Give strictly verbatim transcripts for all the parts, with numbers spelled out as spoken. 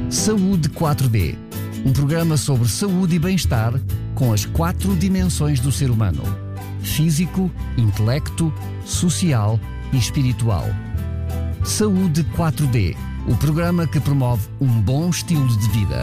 Saúde quatro D, um programa sobre saúde e bem-estar com as quatro dimensões do ser humano: físico, intelecto, social e espiritual. Saúde quatro D, o programa que promove um bom estilo de vida.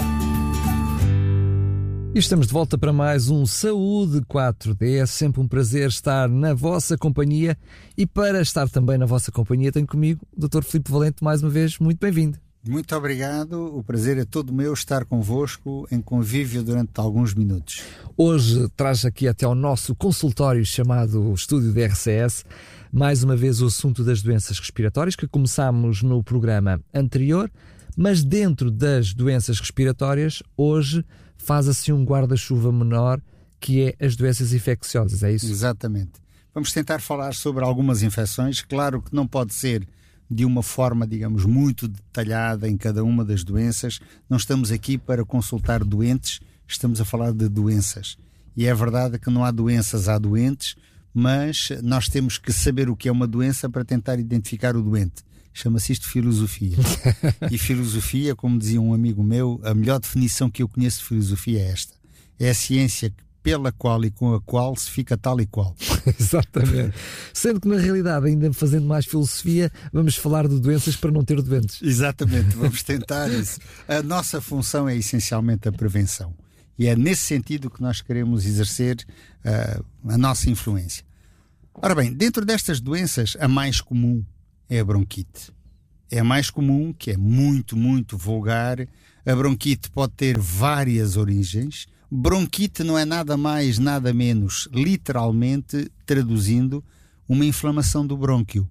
E estamos de volta para mais um Saúde quatro D. É sempre um prazer estar na vossa companhia, e para estar também na vossa companhia tenho comigo o doutor Filipe Valente. Mais uma vez, muito bem-vindo. Muito obrigado, o prazer é todo meu estar convosco em convívio durante alguns minutos. Hoje traz aqui até ao nosso consultório chamado Estúdio da R C S, mais uma vez o assunto das doenças respiratórias, que começámos no programa anterior, mas dentro das doenças respiratórias, hoje faz assim um guarda-chuva menor, que é as doenças infecciosas, é isso? Exatamente. Vamos tentar falar sobre algumas infecções. Claro que não pode ser de uma forma, digamos, muito detalhada em cada uma das doenças. Não estamos aqui para consultar doentes, estamos a falar de doenças. E é verdade que não há doenças, há doentes, mas nós temos que saber o que é uma doença para tentar identificar o doente. Chama-se isto filosofia. E filosofia, como dizia um amigo meu, a melhor definição que eu conheço de filosofia é esta: é a ciência pela qual e com a qual se fica tal e qual. Exatamente. Sendo que na realidade, ainda fazendo mais filosofia, vamos falar de doenças para não ter doentes. Exatamente, vamos tentar isso. A nossa função é essencialmente a prevenção. E é nesse sentido que nós queremos exercer uh, a nossa influência. Ora bem, dentro destas doenças, a mais comum é a bronquite. É a mais comum, que é muito, muito vulgar. A bronquite pode ter várias origens. Bronquite não é nada mais, nada menos, literalmente, traduzindo, uma inflamação do brônquio.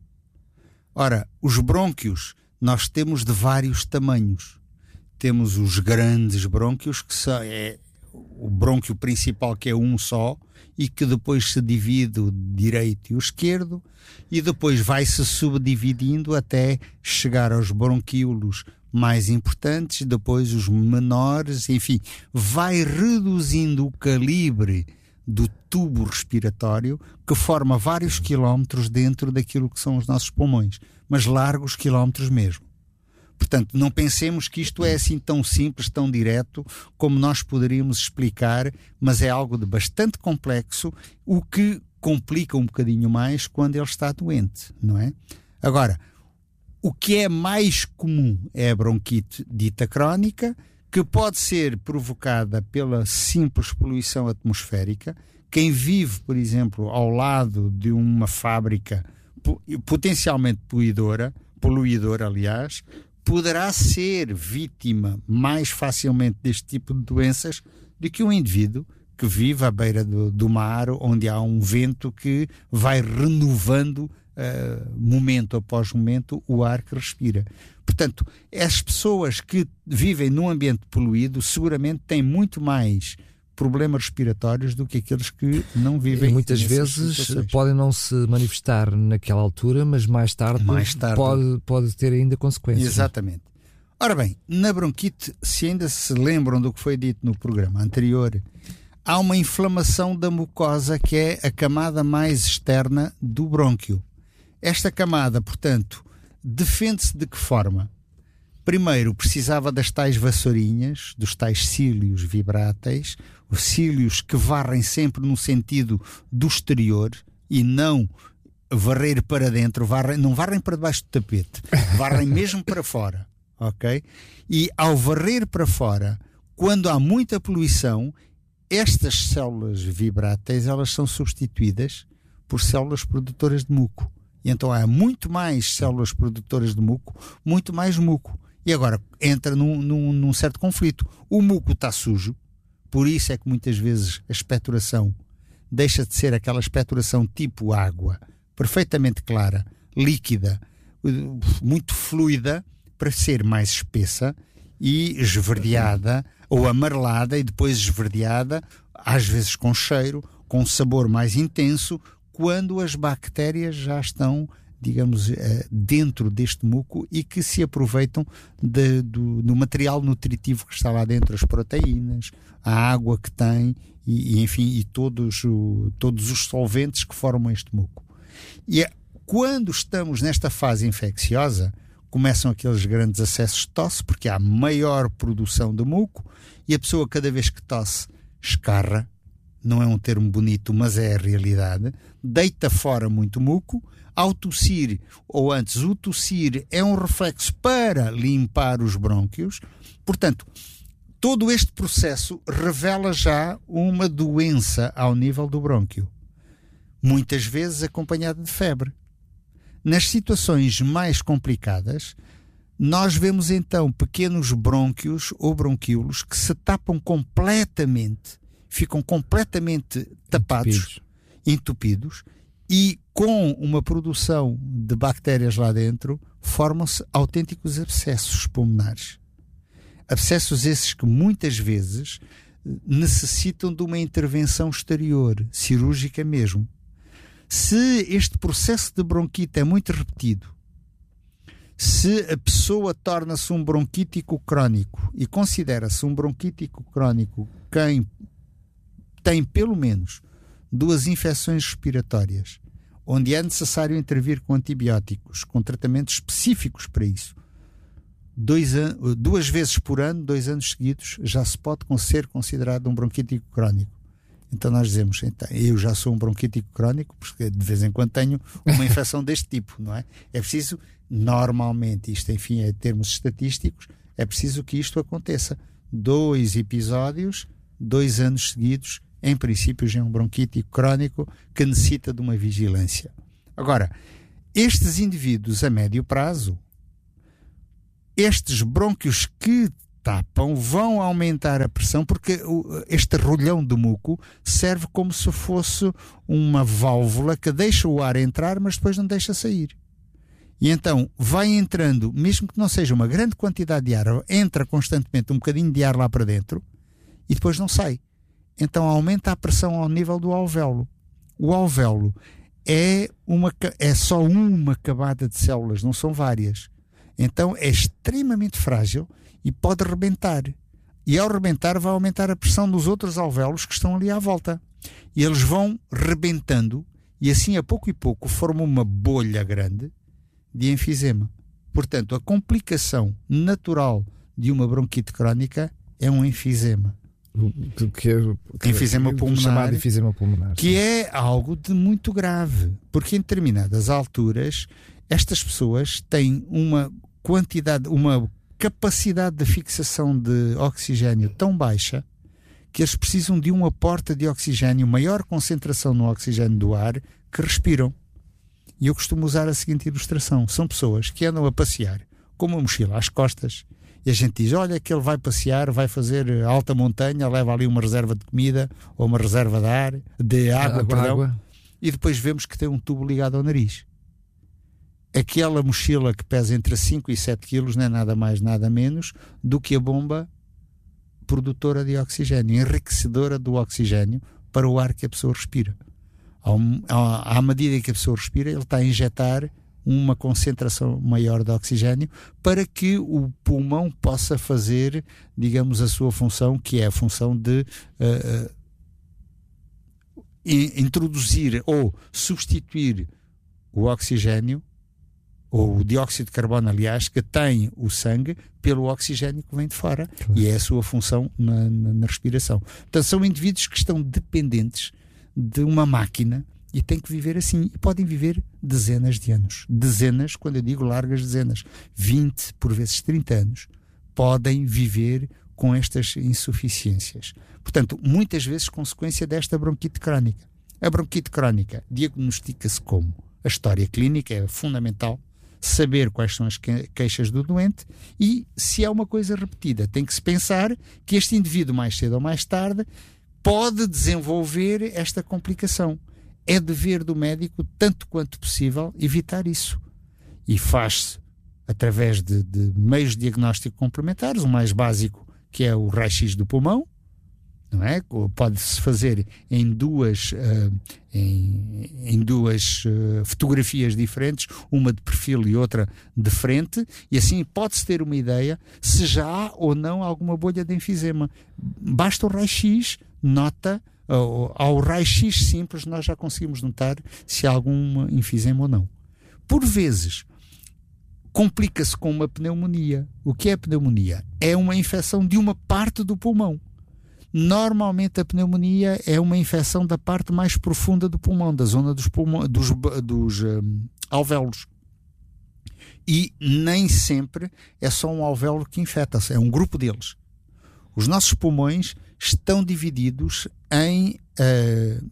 Ora, os brônquios nós temos de vários tamanhos. Temos os grandes brônquios, que são, é o brônquio principal, que é um só, e que depois se divide o direito e o esquerdo, e depois vai-se subdividindo até chegar aos bronquíolos mais importantes, depois os menores, enfim, vai reduzindo o calibre do tubo respiratório, que forma vários quilómetros dentro daquilo que são os nossos pulmões, mas largos quilómetros mesmo. Portanto, não pensemos que isto é assim tão simples, tão direto, como nós poderíamos explicar, mas é algo de bastante complexo, o que complica um bocadinho mais quando ele está doente, não é? Agora, o que é mais comum é a bronquite dita crónica, que pode ser provocada pela simples poluição atmosférica. Quem vive, por exemplo, ao lado de uma fábrica potencialmente poluidora, poluidora, aliás, poderá ser vítima mais facilmente deste tipo de doenças do que um indivíduo que vive à beira do, do mar, onde há um vento que vai renovando Uh, momento após momento o ar que respira. Portanto, as pessoas que vivem num ambiente poluído seguramente têm muito mais problemas respiratórios do que aqueles que não vivem. E muitas vezes situações. Podem não se manifestar naquela altura, mas mais tarde, mais tarde pode, pode ter ainda consequências. Exatamente. Ora bem, na bronquite, se ainda se lembram do que foi dito no programa anterior, há uma inflamação da mucosa, que é a camada mais externa do brônquio. Esta camada, portanto, defende-se de que forma? Primeiro, precisava das tais vassourinhas, dos tais cílios vibráteis, os cílios que varrem sempre no sentido do exterior e não varrer para dentro, varrem, não varrem para debaixo do tapete, varrem mesmo para fora, ok? E ao varrer para fora, quando há muita poluição, estas células vibráteis, elas são substituídas por células produtoras de muco. E então há muito mais células produtoras de muco, muito mais muco. E agora entra num, num, num certo conflito. O muco está sujo, por isso é que muitas vezes a expectoração deixa de ser aquela expectoração tipo água, perfeitamente clara, líquida, muito fluida, para ser mais espessa e esverdeada, ou amarelada e depois esverdeada, às vezes com cheiro, com sabor mais intenso, quando as bactérias já estão, digamos, dentro deste muco e que se aproveitam de, do, do material nutritivo que está lá dentro, as proteínas, a água que tem e, e enfim, e todos, o, todos os solventes que formam este muco. E é, quando estamos nesta fase infecciosa, começam aqueles grandes acessos de tosse, porque há maior produção de muco, e a pessoa, cada vez que tosse, escarra. Não é um termo bonito, mas é a realidade. Deita fora muito muco. Ao tossir, ou antes, o tossir é um reflexo para limpar os brônquios. Portanto, todo este processo revela já uma doença ao nível do brônquio, muitas vezes acompanhada de febre. Nas situações mais complicadas, nós vemos então pequenos brônquios ou bronquíolos que se tapam completamente, ficam completamente tapados, entupidos, entupidos e com uma produção de bactérias lá dentro, formam-se autênticos abscessos pulmonares. Abscessos esses que muitas vezes necessitam de uma intervenção exterior, cirúrgica mesmo. Se este processo de bronquite é muito repetido, se a pessoa torna-se um bronquítico crónico e considera-se um bronquítico crónico quem tem pelo menos duas infecções respiratórias, onde é necessário intervir com antibióticos, com tratamentos específicos para isso, dois an- duas vezes por ano, dois anos seguidos, já se pode ser considerado um bronquítico crónico. Então nós dizemos, então, eu já sou um bronquítico crónico, porque de vez em quando tenho uma infecção deste tipo, não é? É preciso, normalmente, isto enfim é termos estatísticos, é preciso que isto aconteça. Dois episódios, dois anos seguidos, em princípio já é um bronquítico crónico que necessita de uma vigilância. Agora, estes indivíduos a médio prazo, estes brônquios que tapam vão aumentar a pressão, porque este rolhão de muco serve como se fosse uma válvula que deixa o ar entrar, mas depois não deixa sair. E então vai entrando, mesmo que não seja uma grande quantidade de ar, entra constantemente um bocadinho de ar lá para dentro e depois não sai. Então aumenta a pressão ao nível do alvéolo. O alvéolo é, uma, é só uma camada de células, não são várias. Então é extremamente frágil e pode rebentar. E ao rebentar vai aumentar a pressão dos outros alvéolos que estão ali à volta. E eles vão rebentando e assim a pouco e pouco formam uma bolha grande de enfisema. Portanto, a complicação natural de uma bronquite crónica é um enfisema. Que, que, que, enfisema pulmonar, chamado enfisema pulmonar, que é algo de muito grave, porque em determinadas alturas estas pessoas têm uma quantidade, uma capacidade de fixação de oxigênio tão baixa que eles precisam de um aporte de oxigênio, maior concentração no oxigênio do ar, que respiram. E eu costumo usar a seguinte ilustração: são pessoas que andam a passear com uma mochila às costas e a gente diz, olha que ele vai passear, vai fazer alta montanha, leva ali uma reserva de comida ou uma reserva de ar, de água, água, perdão, água. E depois vemos que tem um tubo ligado ao nariz. Aquela mochila que pesa entre cinco e sete quilos não é nada mais, nada menos do que a bomba produtora de oxigênio, enriquecedora do oxigênio para o ar que a pessoa respira. À medida que a pessoa respira, ele está a injetar uma concentração maior de oxigênio para que o pulmão possa fazer, digamos, a sua função, que é a função de uh, uh, introduzir ou substituir o oxigênio, ou o dióxido de carbono, aliás, que tem o sangue, pelo oxigênio que vem de fora. Claro. E é a sua função na, na, na respiração. Portanto, são indivíduos que estão dependentes de uma máquina e têm que viver assim. E podem viver dezenas de anos. Dezenas, quando eu digo largas dezenas. vinte, por vezes trinta anos. Podem viver com estas insuficiências. Portanto, muitas vezes consequência desta bronquite crónica. A bronquite crónica diagnostica-se como? A história clínica é fundamental. Saber quais são as queixas do doente e, se é uma coisa repetida, tem que se pensar que este indivíduo, mais cedo ou mais tarde, pode desenvolver esta complicação. É dever do médico, tanto quanto possível, evitar isso. E faz-se através de, de meios de diagnóstico complementares, o mais básico, que é o raio-x do pulmão, não é? Pode-se fazer em duas, uh, em, em duas uh, fotografias diferentes, uma de perfil e outra de frente, e assim pode-se ter uma ideia se já há ou não alguma bolha de enfisema. Basta o raio-x, nota, uh, ao raio-x simples nós já conseguimos notar se há algum enfisema ou não. Por vezes, complica-se com uma pneumonia. O que é a pneumonia? É uma infecção de uma parte do pulmão. Normalmente a pneumonia é uma infecção da parte mais profunda do pulmão, da zona dos, pulmão, dos, dos um, alvéolos. E nem sempre é só um alvéolo que infeta, é um grupo deles. Os nossos pulmões estão divididos em... Uh,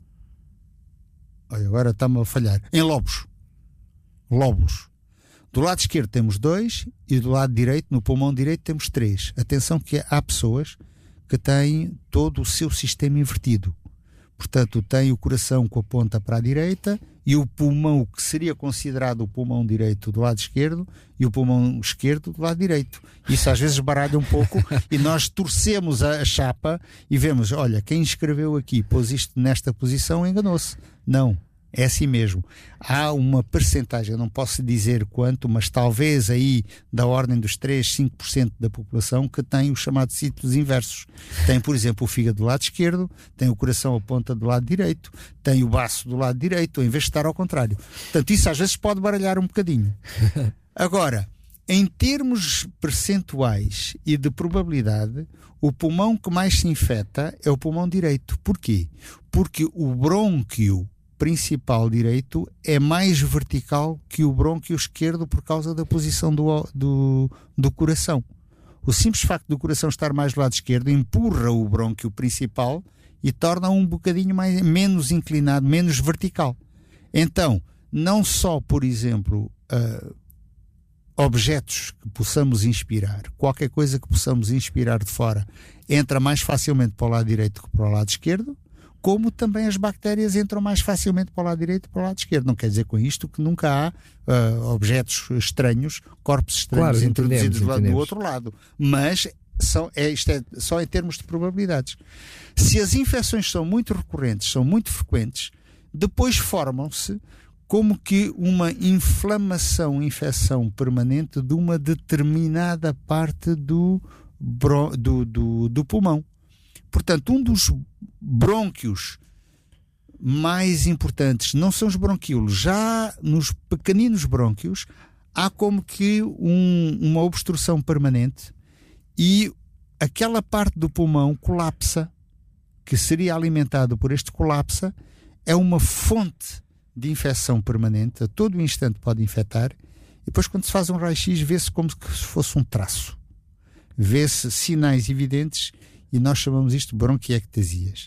olha, agora está-me a falhar. Em lobos. Lóbulos. Do lado esquerdo temos dois e do lado direito, no pulmão direito, temos três. Atenção que há pessoas que têm todo o seu sistema invertido. Portanto, tem o coração com a ponta para a direita e o pulmão, que seria considerado o pulmão direito, do lado esquerdo, e o pulmão esquerdo do lado direito. Isso às vezes baralha um pouco e nós torcemos a, a chapa e vemos, olha, quem escreveu aqui, pôs isto nesta posição, enganou-se. Não. É assim mesmo. Há uma percentagem, não posso dizer quanto, mas talvez aí da ordem dos três, cinco por cento da população que tem os chamados sítios inversos. Tem, por exemplo, o fígado do lado esquerdo, tem o coração a ponta do lado direito, tem o baço do lado direito, em vez de estar ao contrário. Portanto, isso às vezes pode baralhar um bocadinho. Agora, em termos percentuais e de probabilidade, o pulmão que mais se infecta é o pulmão direito. Porquê? Porque o brônquio principal direito é mais vertical que o brônquio esquerdo por causa da posição do, do, do coração. O simples facto do coração estar mais do lado esquerdo empurra o brônquio principal e torna um bocadinho mais, menos inclinado, menos vertical. Então, não só, por exemplo, uh, objetos que possamos inspirar, qualquer coisa que possamos inspirar de fora, entra mais facilmente para o lado direito que para o lado esquerdo, como também as bactérias entram mais facilmente para o lado direito e para o lado esquerdo. Não quer dizer com isto que nunca há uh, objetos estranhos, corpos estranhos claro, introduzidos do, do outro lado. Mas são, é, isto é só em termos de probabilidades. Se as infecções são muito recorrentes, são muito frequentes, depois formam-se como que uma inflamação, infecção permanente de uma determinada parte do, do, do, do pulmão. Portanto, um dos brônquios mais importantes não são os bronquíolos. Já nos pequeninos brônquios há como que um, uma obstrução permanente e aquela parte do pulmão colapsa, que seria alimentado por este colapsa, é uma fonte de infecção permanente, a todo instante pode infectar, e depois quando se faz um raio-x vê-se como se fosse um traço. Vê-se sinais evidentes e nós chamamos isto de bronquiectasias.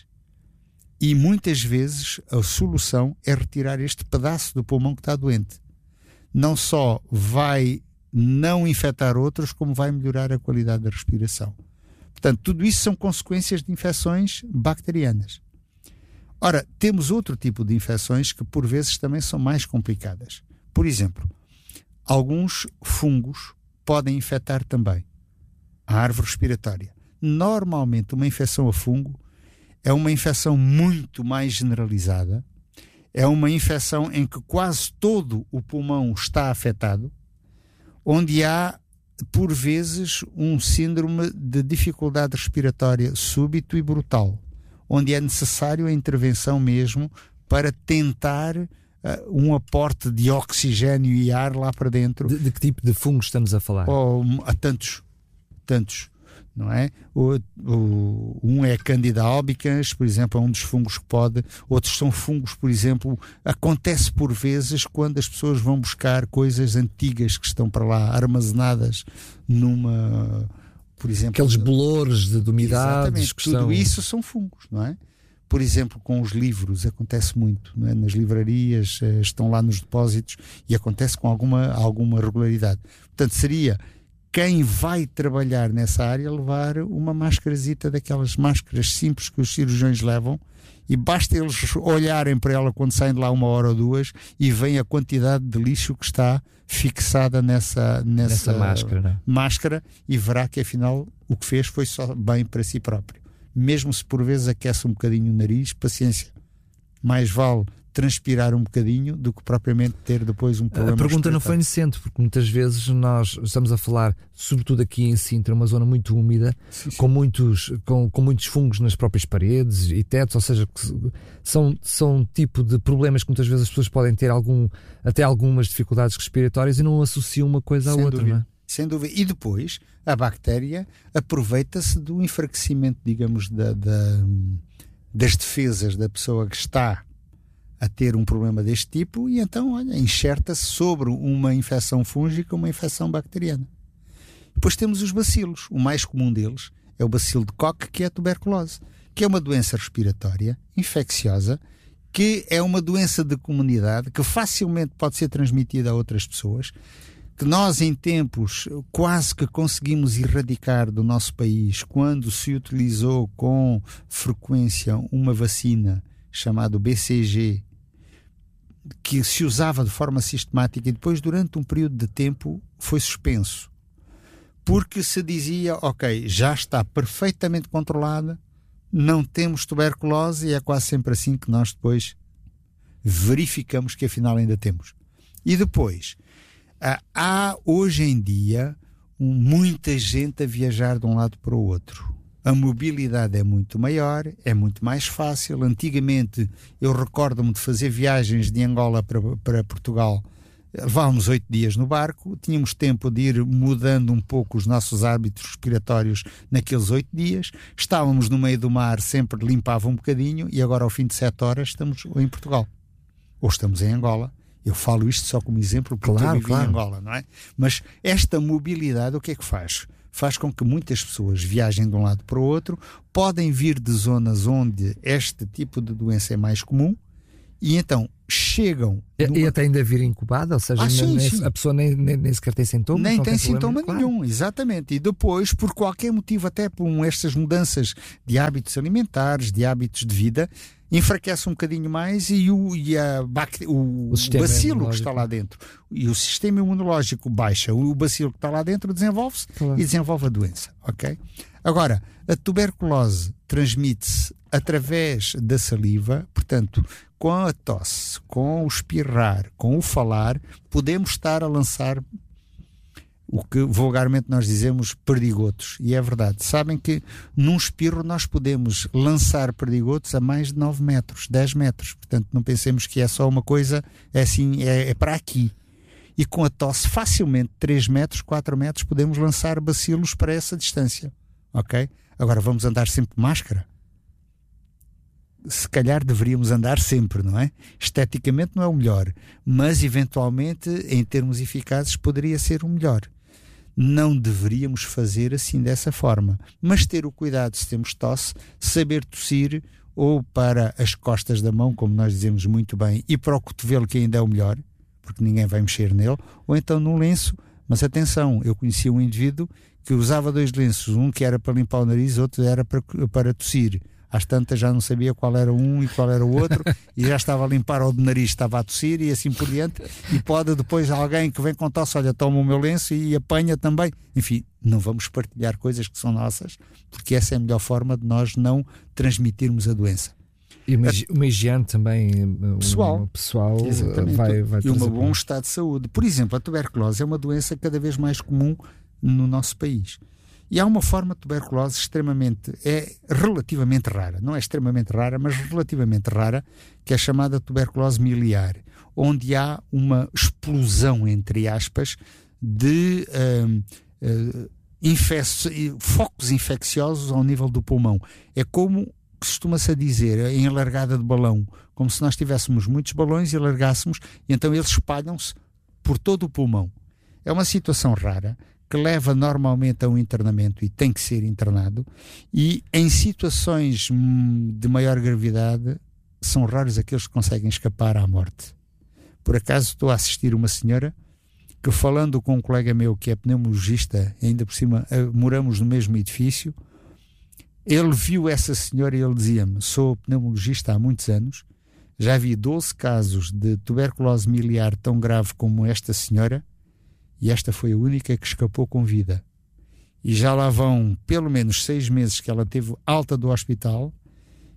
E muitas vezes a solução é retirar este pedaço do pulmão que está doente. Não só vai não infectar outros, como vai melhorar a qualidade da respiração. Portanto, tudo isso são consequências de infecções bacterianas. Ora, temos outro tipo de infecções que por vezes também são mais complicadas. Por exemplo, alguns fungos podem infectar também a árvore respiratória. Normalmente uma infecção a fungo é uma infecção muito mais generalizada, é uma infecção em que quase todo o pulmão está afetado, onde há por vezes um síndrome de dificuldade respiratória súbito e brutal, onde é necessário a intervenção mesmo para tentar uh, um aporte de oxigênio e ar lá para dentro. De, de que tipo de fungos estamos a falar? Oh, há tantos, tantos, não é? O, o, um é Candida albicans, por exemplo, é um dos fungos que pode, outros são fungos, por exemplo, acontece por vezes quando as pessoas vão buscar coisas antigas que estão para lá, armazenadas numa... Por exemplo, aqueles bolores de, de umidades que tudo são... isso são fungos, não é? Por exemplo, com os livros acontece muito, não é? Nas livrarias estão lá nos depósitos e acontece com alguma, alguma regularidade. Portanto, seria quem vai trabalhar nessa área levar uma máscarazita daquelas máscaras simples que os cirurgiões levam, e basta eles olharem para ela quando saem de lá uma hora ou duas e veem a quantidade de lixo que está fixada nessa, nessa, nessa máscara, não é? máscara, e verá que afinal o que fez foi só bem para si próprio. Mesmo se por vezes aquece um bocadinho o nariz, paciência. Mais vale transpirar um bocadinho do que propriamente ter depois um problema. A pergunta não foi inocente, porque muitas vezes nós estamos a falar, sobretudo aqui em Sintra, uma zona muito úmida, sim, sim. Com, muitos, com, com muitos fungos nas próprias paredes e tetos, ou seja, que são, são tipo de problemas que muitas vezes as pessoas podem ter algum, até algumas dificuldades respiratórias e não associam uma coisa à Sem outra, dúvida. não é? Sem dúvida. E depois a bactéria aproveita-se do enfraquecimento, digamos, da, da, das defesas da pessoa que está a ter um problema deste tipo e então, olha, enxerta-se sobre uma infecção fúngica, uma infecção bacteriana. Depois temos os bacilos. O mais comum deles é o bacilo de Koch, que é a tuberculose, que é uma doença respiratória infecciosa, que é uma doença de comunidade, que facilmente pode ser transmitida a outras pessoas, que nós em tempos quase que conseguimos erradicar do nosso país quando se utilizou com frequência uma vacina chamada B C G, que se usava de forma sistemática e depois durante um período de tempo foi suspenso. Porque se dizia, ok, já está perfeitamente controlada, não temos tuberculose e é quase sempre assim que nós depois verificamos que afinal ainda temos. E depois... há hoje em dia muita gente a viajar de um lado para o outro. A mobilidade é muito maior, é muito mais fácil. Antigamente eu recordo-me de fazer viagens de Angola para, para Portugal. Levávamos oito dias no barco, tínhamos tempo de ir mudando um pouco os nossos hábitos respiratórios naqueles oito dias. Estávamos no meio do mar, sempre limpava um bocadinho e agora ao fim de sete horas estamos em Portugal. Ou estamos em Angola. Eu falo isto só como exemplo porque claro, eu vivi claro. em Angola, não é? Mas esta mobilidade o que é que faz? Faz com que muitas pessoas viajem de um lado para o outro, podem vir de zonas onde este tipo de doença é mais comum e então chegam... E, numa... e até ainda vir incubada, ou seja, ah, sim, nem, sim. a pessoa nem, nem, nem sequer tem sintomas. Nem tem, tem sintoma problema, nenhum, claro. Exatamente. E depois, por qualquer motivo, até por estas mudanças de hábitos alimentares, de hábitos de vida, enfraquece um bocadinho mais e o, e a bacte... o, o, o bacilo que está lá dentro e o sistema imunológico baixa, o bacilo que está lá dentro desenvolve-se claro. E desenvolve a doença, ok? Agora, a tuberculose transmite-se através da saliva, portanto, com a tosse, com o espirrar, com o falar, podemos estar a lançar o que vulgarmente nós dizemos perdigotos, e é verdade. Sabem que num espirro nós podemos lançar perdigotos a mais de nove metros, dez metros, portanto não pensemos que é só uma coisa, é assim, é, é para aqui. E com a tosse facilmente três metros, quatro metros podemos lançar bacilos para essa distância, ok? Agora vamos andar sempre de máscara? Se calhar deveríamos andar sempre, não é? Esteticamente não é o melhor, mas eventualmente em termos eficazes poderia ser o melhor. Não deveríamos fazer assim dessa forma, mas ter o cuidado, se temos tosse, saber tossir ou para as costas da mão, como nós dizemos muito bem, e para o cotovelo, que ainda é o melhor, porque ninguém vai mexer nele, ou então num lenço. Mas atenção, eu conhecia um indivíduo que usava dois lenços, um que era para limpar o nariz, outro era para, para tossir. Às tantas já não sabia qual era um e qual era o outro e já estava a limpar o do nariz, estava a tossir e assim por diante, e pode depois alguém que vem com tosse, olha, toma o meu lenço e apanha também. Enfim, não vamos partilhar coisas que são nossas, porque essa é a melhor forma de nós não transmitirmos a doença. E uma, uma higiene também pessoal, uma pessoal vai, vai e um bom estado de saúde. Por exemplo, a tuberculose é uma doença cada vez mais comum no nosso país. E há uma forma de tuberculose extremamente, é relativamente rara, não é extremamente rara, mas relativamente rara, que é chamada tuberculose miliar, onde há uma explosão, entre aspas, de uh, uh, infec- focos infecciosos ao nível do pulmão. É como costuma-se a dizer, em alargada de balão, como se nós tivéssemos muitos balões e alargássemos, e então eles espalham-se por todo o pulmão. É uma situação rara, que leva normalmente a um internamento e tem que ser internado, e em situações de maior gravidade são raros aqueles que conseguem escapar à morte. Por acaso estou a assistir uma senhora que, falando com um colega meu que é pneumologista, ainda por cima moramos no mesmo edifício, ele viu essa senhora e ele dizia-me: sou pneumologista há muitos anos, já vi doze casos de tuberculose miliar tão grave como esta senhora, e esta foi a única que escapou com vida. E já lá vão pelo menos seis meses que ela teve alta do hospital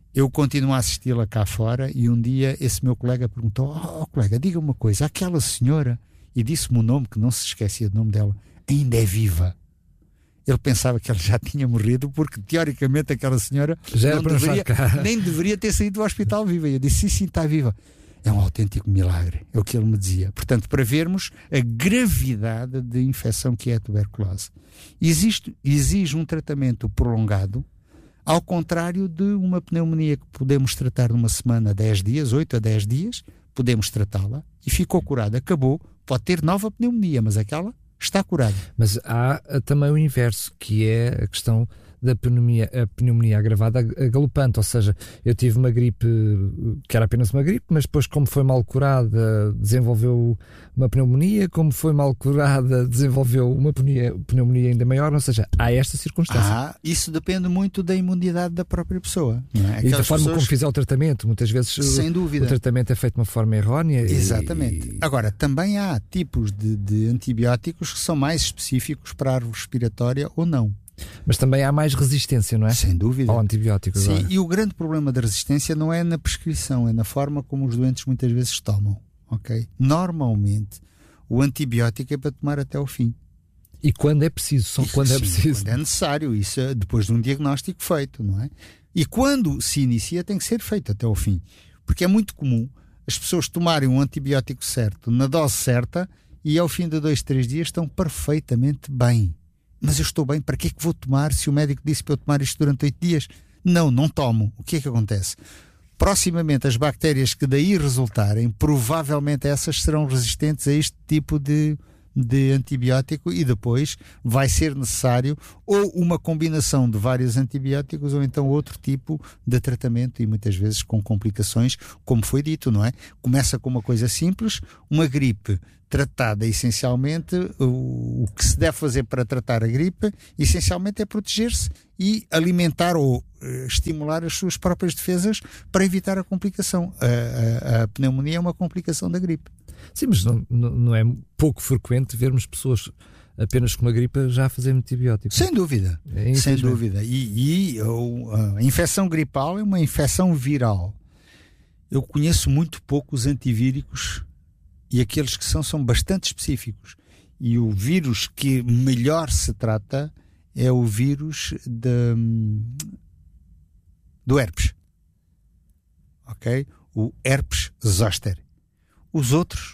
eu continuo a assisti-la cá fora e um dia esse meu colega perguntou: oh, oh colega, diga uma coisa, aquela senhora, e disse-me o nome, que não se esquecia do nome dela, ainda é viva. Ele pensava que ela já tinha morrido, porque teoricamente aquela senhora já não deveria, nem deveria ter saído do hospital viva. E eu disse: sim, sim, está viva. É um autêntico milagre, é o que ele me dizia. Portanto, para vermos a gravidade de infecção que é a tuberculose. Existe, exige um tratamento prolongado, ao contrário de uma pneumonia que podemos tratar numa semana, dez dias, oito a dez dias, podemos tratá-la e ficou curada, acabou, pode ter nova pneumonia, mas aquela está curada. Mas há também o inverso, que é a questão da pneumonia, a pneumonia agravada galopante, ou seja, eu tive uma gripe que era apenas uma gripe, mas depois, como foi mal curada, desenvolveu uma pneumonia, como foi mal curada, desenvolveu uma pneumonia, pneumonia ainda maior, ou seja, há esta circunstância. Ah, isso depende muito da imunidade da própria pessoa. Não é? E da forma pessoas... como fizer o tratamento, muitas vezes sem dúvida. O tratamento é feito de uma forma errónea. Exatamente. E... Agora, também há tipos de, de antibióticos que são mais específicos para a árvore respiratória ou não. Mas também há mais resistência, não é? Sem dúvida. Ao antibiótico. Sim, agora. E o grande problema da resistência não é na prescrição, é na forma como os doentes muitas vezes tomam. Okay? Normalmente, o antibiótico é para tomar até ao fim. E quando é preciso, só quando Sim, é preciso. Quando é necessário, isso é depois de um diagnóstico feito, não é? E quando se inicia, tem que ser feito até ao fim. Porque é muito comum as pessoas tomarem um antibiótico certo, na dose certa, e ao fim de dois, três dias estão perfeitamente bem. Mas eu estou bem, para que é que vou tomar se o médico disse para eu tomar isto durante oito dias? Não, não tomo. O que é que acontece? Proximamente, as bactérias que daí resultarem, provavelmente essas serão resistentes a este tipo de, de antibiótico e depois vai ser necessário ou uma combinação de vários antibióticos ou então outro tipo de tratamento e muitas vezes com complicações, como foi dito, não é? Começa com uma coisa simples, uma gripe tratada essencialmente, o, o que se deve fazer para tratar a gripe, essencialmente é proteger-se e alimentar ou uh, estimular as suas próprias defesas para evitar a complicação. A, a, a pneumonia é uma complicação da gripe. Sim, mas não, não é pouco frequente vermos pessoas apenas com uma gripe já a fazer antibióticos. Sem dúvida, é sem dúvida. E, e a infecção gripal é uma infecção viral. Eu conheço muito pouco os antivíricos e aqueles que são, são bastante específicos. E o vírus que melhor se trata é o vírus de, do herpes. Ok? O herpes zoster. Os outros...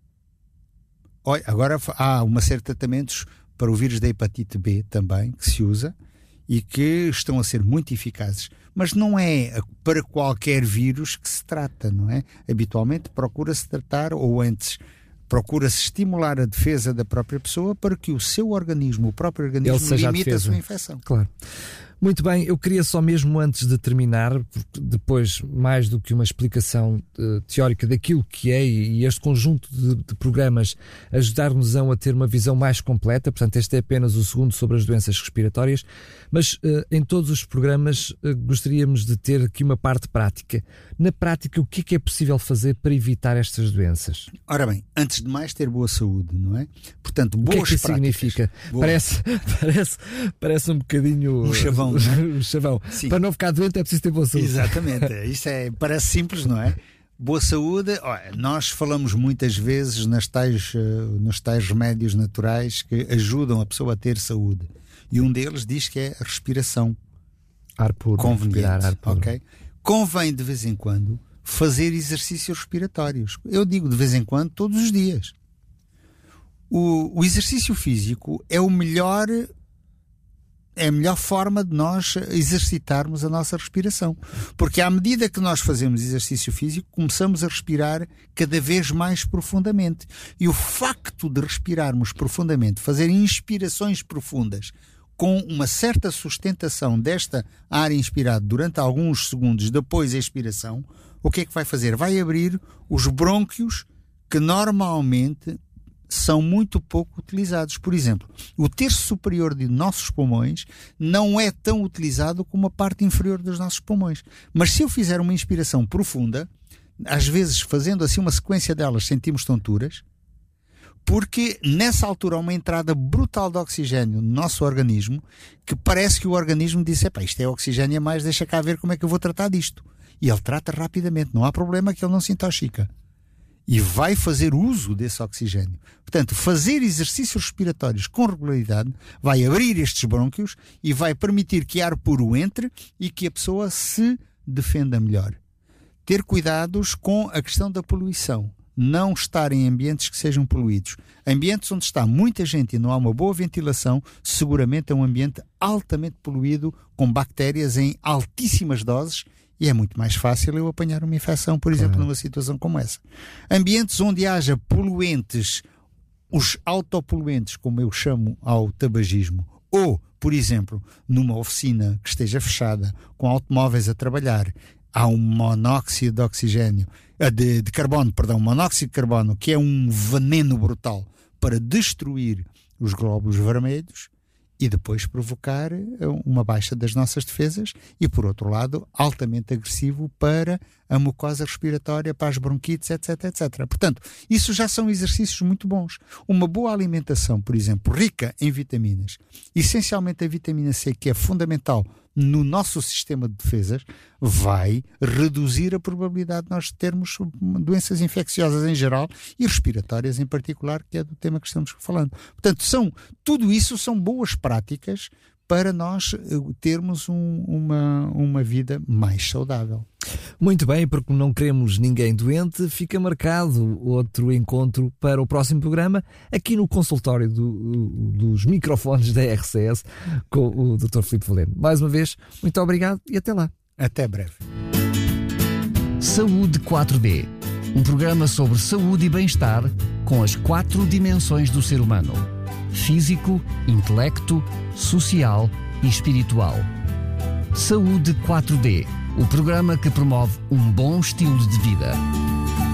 Olha, agora há uma série de tratamentos para o vírus da hepatite B também, que se usa e que estão a ser muito eficazes. Mas não é para qualquer vírus que se trata, não é? Habitualmente procura-se tratar, ou antes, procura-se estimular a defesa da própria pessoa para que o seu organismo, o próprio organismo, limite a, a sua infecção. Claro. Muito bem, eu queria só mesmo antes de terminar, porque depois mais do que uma explicação uh, teórica daquilo que é e, e este conjunto de, de programas ajudar-nos a ter uma visão mais completa, portanto este é apenas o segundo sobre as doenças respiratórias, mas uh, em todos os programas uh, gostaríamos de ter aqui uma parte prática. Na prática, o que é que é possível fazer para evitar estas doenças? Ora bem, antes de mais ter boa saúde, não é? Portanto, boas práticas. O que é que isso significa? Parece, parece, parece um bocadinho... Um chavão. O chavão. Para não ficar doente é preciso ter boa saúde. Exatamente. Isso é, parece simples, não é? Boa saúde, olha, nós falamos muitas vezes nas tais, uh, nos tais remédios naturais que ajudam a pessoa a ter saúde. E um deles diz que é a respiração. Ar puro. Conveniente, ar puro. Okay? Convém de vez em quando fazer exercícios respiratórios. Eu digo de vez em quando, todos os dias. O, o exercício físico é o melhor... é a melhor forma de nós exercitarmos a nossa respiração. Porque à medida que nós fazemos exercício físico, começamos a respirar cada vez mais profundamente. E o facto de respirarmos profundamente, fazer inspirações profundas, com uma certa sustentação desta ar inspirado durante alguns segundos depois da expiração, o que é que vai fazer? Vai abrir os brônquios que normalmente são muito pouco utilizados. Por exemplo, o terço superior de nossos pulmões não é tão utilizado como a parte inferior dos nossos pulmões. Mas se eu fizer uma inspiração profunda, às vezes fazendo assim uma sequência delas sentimos tonturas, porque nessa altura há uma entrada brutal de oxigênio no nosso organismo, que parece que o organismo diz, epá, isto é oxigênio a mais, deixa cá ver como é que eu vou tratar disto. E ele trata rapidamente, não há problema que ele não se intoxica. E vai fazer uso desse oxigênio. Portanto, fazer exercícios respiratórios com regularidade vai abrir estes brônquios e vai permitir que ar puro entre e que a pessoa se defenda melhor. Ter cuidados com a questão da poluição. Não estar em ambientes que sejam poluídos. Ambientes onde está muita gente e não há uma boa ventilação, seguramente é um ambiente altamente poluído, com bactérias em altíssimas doses, e é muito mais fácil eu apanhar uma infecção, por exemplo, numa situação como essa. Ambientes onde haja poluentes, os autopoluentes, como eu chamo ao tabagismo, ou, por exemplo, numa oficina que esteja fechada, com automóveis a trabalhar, há um monóxido de oxigênio, de, de carbono, perdão, monóxido de carbono, que é um veneno brutal para destruir os glóbulos vermelhos e depois provocar uma baixa das nossas defesas e, por outro lado, altamente agressivo para a mucosa respiratória, para as bronquites, etc, etcétera. Portanto, isso já são exercícios muito bons. Uma boa alimentação, por exemplo, rica em vitaminas, essencialmente a vitamina C, que é fundamental no nosso sistema de defesas, vai reduzir a probabilidade de nós termos doenças infecciosas em geral e respiratórias em particular, que é do tema que estamos falando. Portanto, são, tudo isso são boas práticas para nós termos um, uma, uma vida mais saudável. Muito bem, porque não queremos ninguém doente, fica marcado outro encontro para o próximo programa, aqui no consultório do, dos microfones da R C S, com o doutor Filipe Valente. Mais uma vez, muito obrigado e até lá. Até breve. Saúde quatro D, um programa sobre saúde e bem-estar com as quatro dimensões do ser humano: físico, intelecto, social e espiritual. Saúde quatro D, o programa que promove um bom estilo de vida.